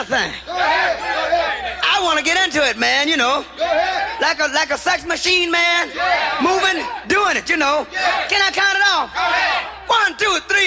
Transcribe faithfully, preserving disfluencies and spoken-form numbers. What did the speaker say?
nothing. I want to get into it, man, you know. Like a like a sex machine, man. Moving, doing it, you know. Can I count it off? One, two, three.